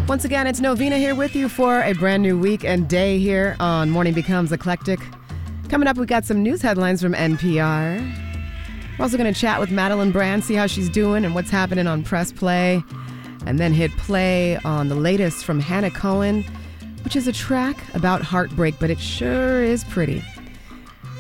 Once again, it's Novena here with you for a brand new week and day here on Morning Becomes Eclectic. Coming up, we got some news headlines from NPR. We're also going to chat with Madeline Brand, see how she's doing and what's happening on Press Play. And then hit play on the latest from Hannah Cohen, which is a track about heartbreak, but it sure is pretty.